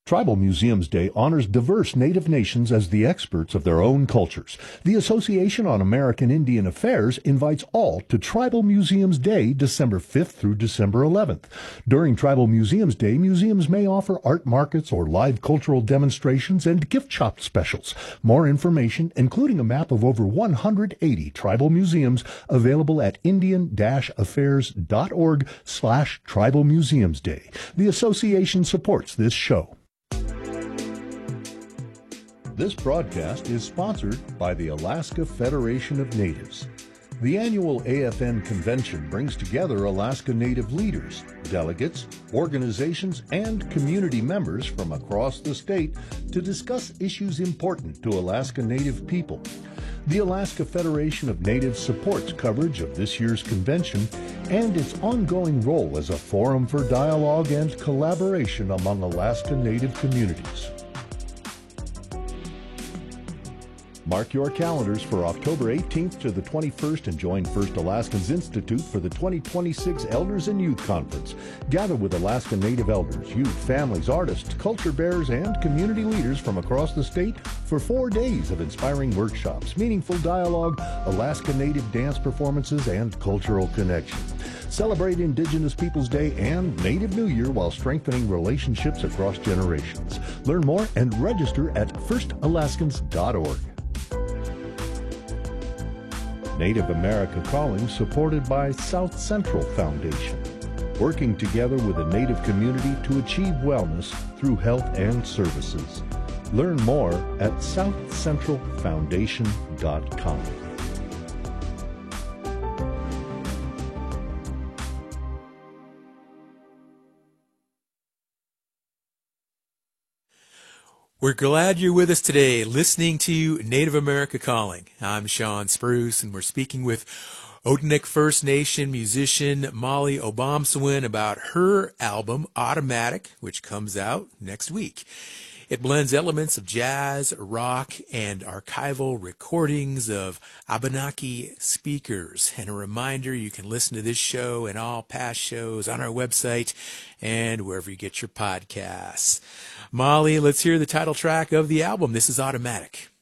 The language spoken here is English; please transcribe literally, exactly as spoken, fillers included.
Tribal Museums Day honors diverse Native nations as the experts of their own cultures. The Association on American Indian Affairs invites all to Tribal Museums Day, December fifth through December eleventh. During Tribal Museums Day, museums may offer art markets or live cultural demonstrations and gift shop specials. More information, including a map of over one hundred eighty tribal museums, available at indian-affairs.org slash Tribal Museums Day. The association supports this show. This broadcast is sponsored by the Alaska Federation of Natives. The annual A F N convention brings together Alaska Native leaders, delegates, organizations, and community members from across the state to discuss issues important to Alaska Native people. The Alaska Federation of Natives supports coverage of this year's convention and its ongoing role as a forum for dialogue and collaboration among Alaska Native communities. Mark your calendars for October eighteenth to the twenty-first and join First Alaskans Institute for the twenty twenty-six Elders and Youth Conference. Gather with Alaska Native elders, youth, families, artists, culture bearers, and community leaders from across the state for four days of inspiring workshops, meaningful dialogue, Alaska Native dance performances, and cultural connection. Celebrate Indigenous Peoples Day and Native New Year while strengthening relationships across generations. Learn more and register at first alaskans dot org. Native America Calling, supported by South Central Foundation, working together with the Native community to achieve wellness through health and services. Learn more at south central foundation dot com. We're glad you're with us today, listening to Native America Calling. I'm Sean Spruce, and we're speaking with Odanik First Nation musician Molly Obomsawin about her album, Automatic, which comes out next week. It blends elements of jazz, rock, and archival recordings of Abenaki speakers. And a reminder, you can listen to this show and all past shows on our website and wherever you get your podcasts. Molly, let's hear the title track of the album. This is Automatic.